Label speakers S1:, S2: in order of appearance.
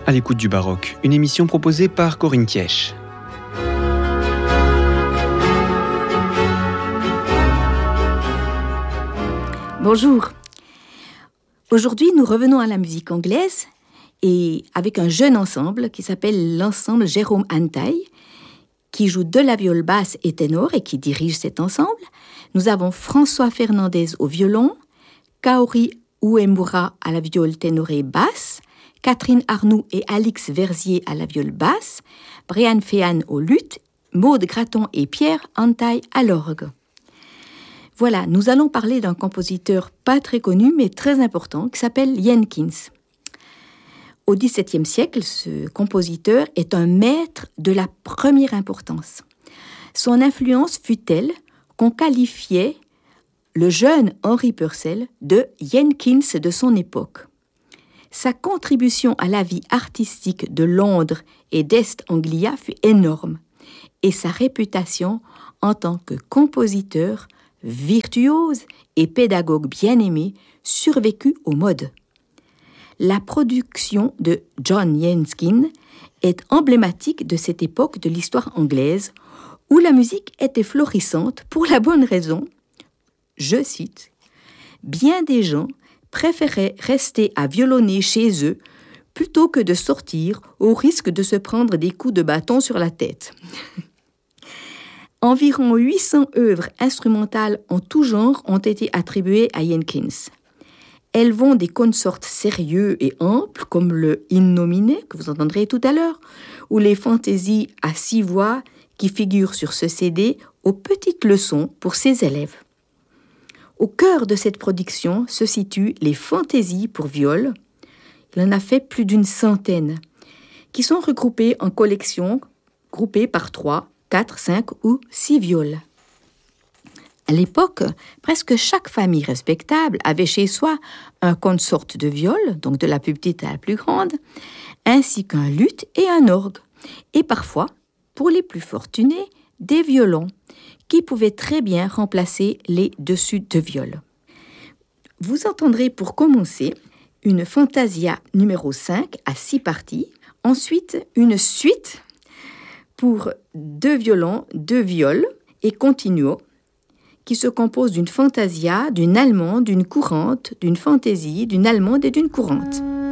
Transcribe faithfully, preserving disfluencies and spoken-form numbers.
S1: À l'écoute du baroque, une émission proposée par Corinne Thièche.
S2: Bonjour. Aujourd'hui, nous revenons à la musique anglaise et avec un jeune ensemble qui s'appelle l'ensemble Jérôme Antaï, qui joue de la viole basse et ténor et qui dirige cet ensemble. Nous avons François Fernandez au violon, Kaori Uemura à la viole ténorée basse, Catherine Arnoux et Alix Verzier à la viole basse, Brian Féhan au luth, Maude Gratton et Pierre Antaï à l'orgue. Voilà, nous allons parler d'un compositeur pas très connu mais très important qui s'appelle Jenkins. Au dix-septième siècle, ce compositeur est un maître de la première importance. Son influence fut telle qu'on qualifiait le jeune Henry Purcell de Jenkins de son époque. Sa contribution à la vie artistique de Londres et d'Est Anglia fut énorme et sa réputation en tant que compositeur virtuose et pédagogue bien-aimé survécut aux modes. La production de John Jenkins est emblématique de cette époque de l'histoire anglaise où la musique était florissante pour la bonne raison, je cite, « Bien des gens préféraient rester à violonner chez eux plutôt que de sortir au risque de se prendre des coups de bâton sur la tête. » Environ huit cents œuvres instrumentales en tout genre ont été attribuées à Jenkins. Elles vont des consorts sérieux et amples, comme le In Nomine, que vous entendrez tout à l'heure, ou les fantaisies à six voix qui figurent sur ce C D, aux petites leçons pour ses élèves. Au cœur de cette production se situent les fantaisies pour viol. Il en a fait plus d'une centaine, qui sont regroupées en collections, groupées par trois, quatre, cinq ou six viols. À l'époque, presque chaque famille respectable avait chez soi un consort de viol, donc de la plus petite à la plus grande, ainsi qu'un luth et un orgue, et parfois, pour les plus fortunés, des violons, qui pouvaient très bien remplacer les dessus de viol. Vous entendrez pour commencer une fantasia numéro cinq à six parties, ensuite une suite pour deux violons, deux viols et continuo, qui se compose d'une fantasia, d'une allemande, d'une courante, d'une fantaisie, d'une allemande et d'une courante.